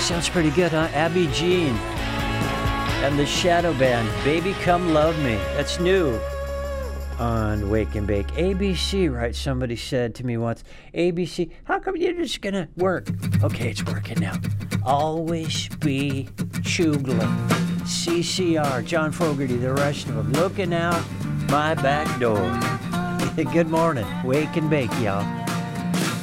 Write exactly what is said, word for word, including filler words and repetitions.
Sounds pretty good, huh? Abby Jean and the Shadow Band, Baby Come Love Me. That's new on Wake and Bake. A B C, right? Somebody said to me once, A B C, how come you're just gonna work? Okay, it's working now. Always be chugling. C C R, John Fogerty, the rest of them, looking out my back door. Good morning. Wake and Bake, y'all.